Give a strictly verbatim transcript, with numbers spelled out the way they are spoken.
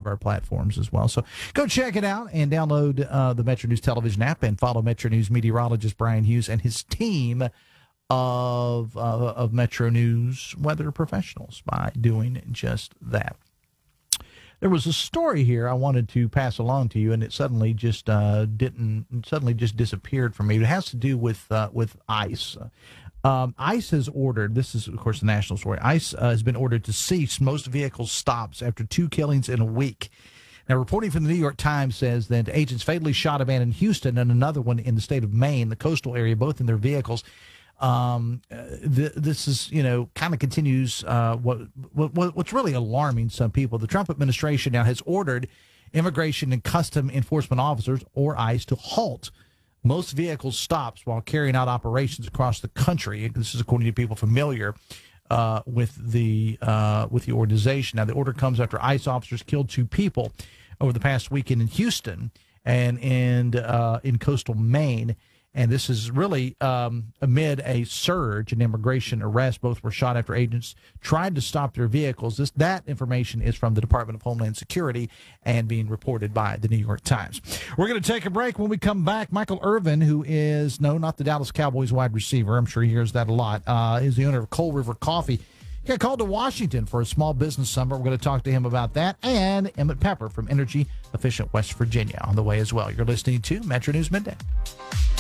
our platforms as well. So go check it out and download uh, the Metro News television app and follow Metro News meteorologist Brian Hughes and his team of uh, of Metro News weather professionals by doing just that. There was a story here I wanted to pass along to you, and it suddenly just uh, didn't suddenly just disappeared from me. It has to do with uh, with ICE. Um, ICE has ordered. This is, of course, the national story. ICE uh, has been ordered to cease most vehicle stops after two killings in a week. Now, reporting from the New York Times says that agents fatally shot a man in Houston and another one in the state of Maine, the coastal area, both in their vehicles. Um, uh, th- this is, you know, kind of continues uh, what, what what's really alarming some people. The Trump administration now has ordered Immigration and Custom Enforcement officers, or ICE, to halt most vehicle stops while carrying out operations across the country. This is according to people familiar uh, with the uh, with the organization. Now, the order comes after ICE officers killed two people over the past weekend in Houston and in uh, in coastal Maine. And this is really um, amid a surge in immigration arrests. Both were shot after agents tried to stop their vehicles. This That information is from the Department of Homeland Security and being reported by the New York Times. We're going to take a break. When we come back, Michael Irvin, who is, no, not the Dallas Cowboys wide receiver, I'm sure he hears that a lot, uh, is the owner of Coal River Coffee. He got called to Washington for a small business summit. We're going to talk to him about that. And Emmett Pepper from Energy Efficient West Virginia on the way as well. You're listening to Metro News Midday.